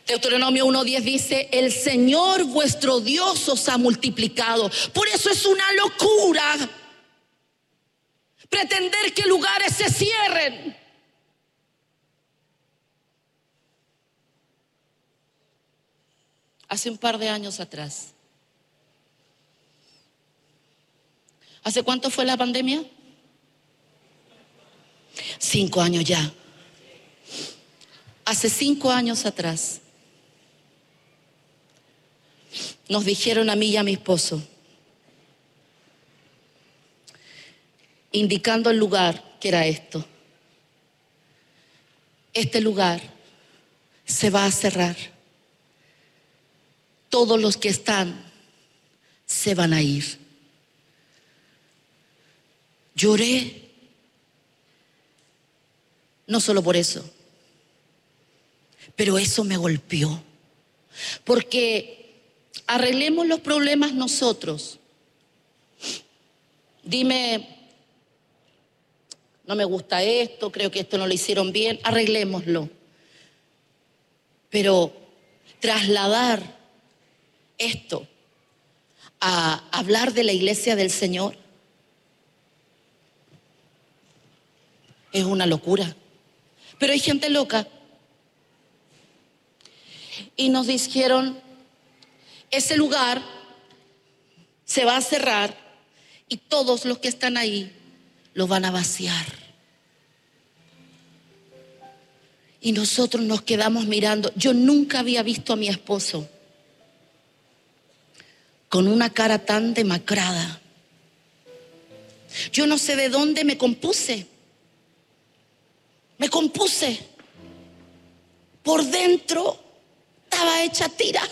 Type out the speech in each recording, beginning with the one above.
Deuteronomio 1:10 dice: el Señor vuestro Dios os ha multiplicado. Por eso es una locura pretender que lugares se cierren. Hace un par de años atrás. ¿Hace cuánto fue la pandemia? 5 años ya. Hace 5 años atrás nos dijeron a mí y a mi esposo, indicando el lugar que era esto: este lugar se va a cerrar. Todos los que están se van a ir. Lloré, no solo por eso, pero eso me golpeó. Porque arreglemos los problemas nosotros. Dime, no me gusta esto, creo que esto no lo hicieron bien, arreglémoslo. Pero trasladar esto a hablar de la iglesia del Señor es una locura. Pero hay gente loca. Y nos dijeron: ese lugar se va a cerrar y todos los que están ahí lo van a vaciar. Y nosotros nos quedamos mirando. Yo nunca había visto a mi esposo con una cara tan demacrada. Yo no sé de dónde me compuse. Por dentro estaba hecha tira,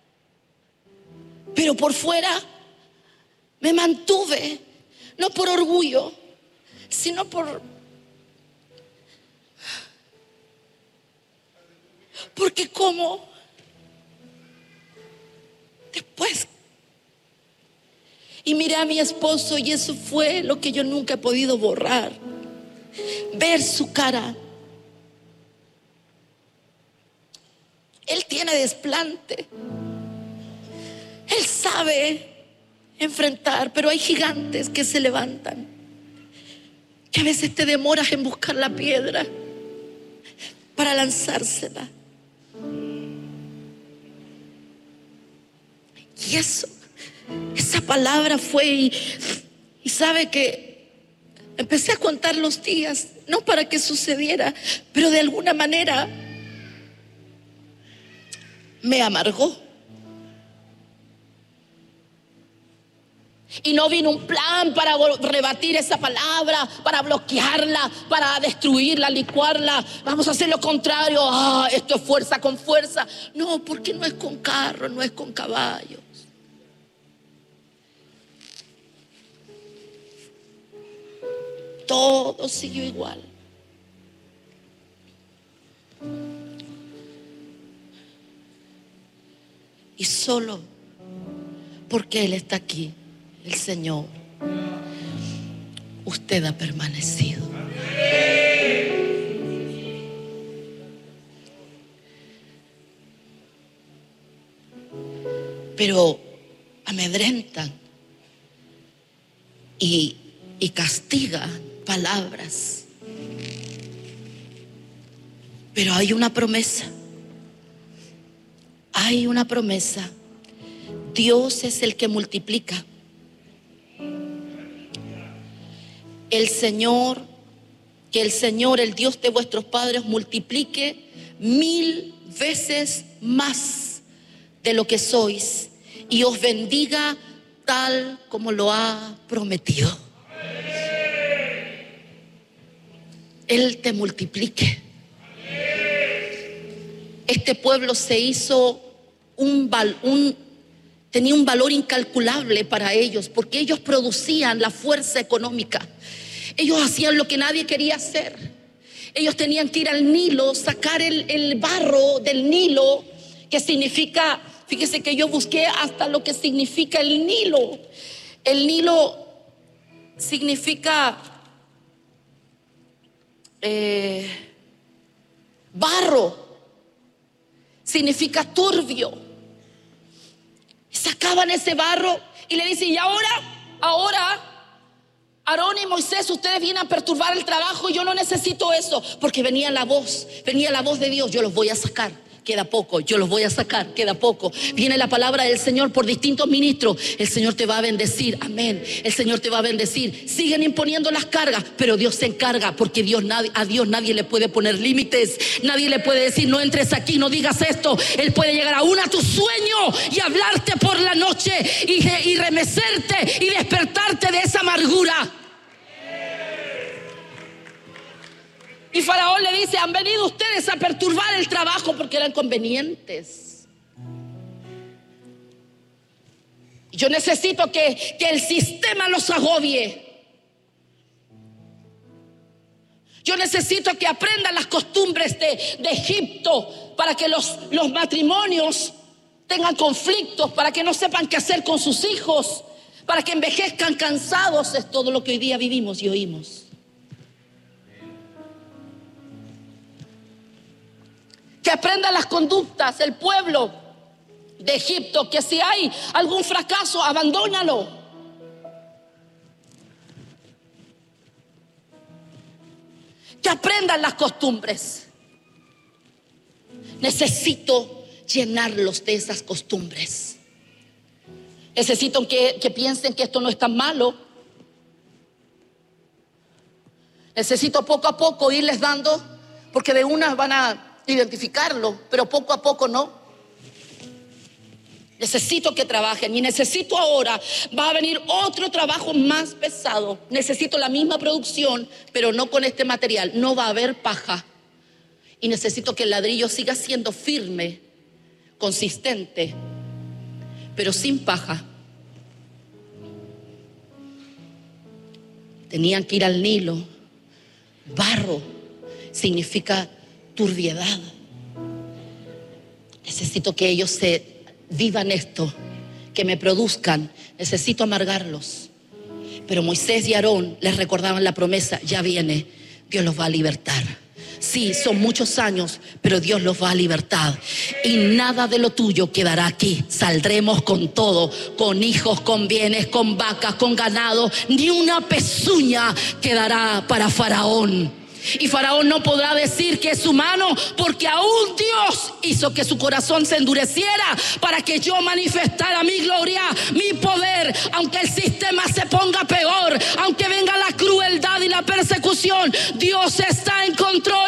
pero por fuera me mantuve, no por orgullo, sino porque como después. Y miré a mi esposo y eso fue lo que yo nunca he podido borrar. Ver su cara. Él tiene desplante. Él sabe enfrentar, pero hay gigantes que se levantan, que a veces te demoras en buscar la piedra para lanzársela. Y esa palabra fue y sabe que empecé a contar los días, no para que sucediera, pero de alguna manera me amargó. Y no vino un plan para rebatir esa palabra, para bloquearla, para destruirla, licuarla. Vamos a hacer lo contrario. Esto es fuerza con fuerza. No, porque no es con carro, no es con caballos. Todo siguió igual. Y solo porque Él está aquí, el Señor, usted ha permanecido. Pero amedrentan y castigan palabras. Pero hay una promesa. Hay una promesa. Dios es el que multiplica. Que el Señor, el Dios de vuestros padres, multiplique 1000 veces más de lo que sois y os bendiga tal como lo ha prometido. Él te multiplique. Este pueblo se hizo tenía un valor incalculable para ellos, porque ellos producían la fuerza económica. Ellos hacían lo que nadie quería hacer. Ellos tenían que ir al Nilo, sacar el barro del Nilo, que significa, fíjese que yo busqué hasta lo que significa el Nilo. El Nilo significa barro. significa turbio. Sacaban ese barro y le dicen: y ahora Aarón y Moisés, ustedes vienen a perturbar el trabajo. Yo no necesito eso, porque venía la voz de Dios: yo los voy a sacar, queda poco, yo los voy a sacar, queda poco. Viene la palabra del Señor por distintos ministros. El Señor te va a bendecir, amén. El Señor te va a bendecir. Siguen imponiendo las cargas, pero Dios se encarga, porque a Dios nadie le puede poner límites. Nadie le puede decir: no entres aquí, no digas esto. Él puede llegar aún a tu sueño y hablarte por la noche y remecerte y despertarte de esa amargura. Y Faraón le dice: han venido ustedes a perturbar el trabajo porque eran convenientes. Yo necesito que el sistema los agobie. Yo necesito que aprendan las costumbres de Egipto, para que los matrimonios tengan conflictos, para que no sepan qué hacer con sus hijos, para que envejezcan cansados. Es todo lo que hoy día vivimos y oímos. Que aprendan las conductas el pueblo de Egipto, que si hay algún fracaso, abandónalo. Que aprendan las costumbres. Necesito llenarlos de esas costumbres. Necesito que piensen que esto no es tan malo. Necesito poco a poco irles dando, porque de una van a identificarlo, pero poco a poco no. Necesito que trabajen, y necesito ahora, va a venir otro trabajo más pesado. Necesito la misma producción, pero no con este material. No va a haber paja. Y necesito que el ladrillo siga siendo firme, consistente, pero sin paja. Tenían que ir al Nilo. Barro significa turbiedad. Necesito que ellos vivan esto, que me produzcan. Necesito amargarlos. Pero Moisés y Aarón les recordaban la promesa: ya viene, Dios los va a libertar. Sí, son muchos años, pero Dios los va a libertar. Y nada de lo tuyo quedará aquí. Saldremos con todo, con hijos, con bienes, con vacas, con ganado. Ni una pezuña quedará para Faraón. Y Faraón no podrá decir que es humano, porque aún Dios hizo que su corazón se endureciera para que yo manifestara mi gloria, mi poder. Aunque el sistema se ponga peor, aunque venga la crueldad y la persecución, Dios está en control.